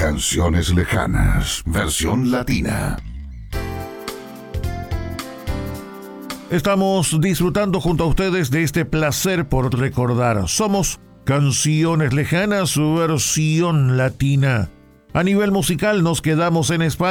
Canciones lejanas, versión latina. Estamos disfrutando junto a ustedes de este placer por recordar. Somos Canciones Lejanas, su versión latina. A nivel musical nos quedamos en España.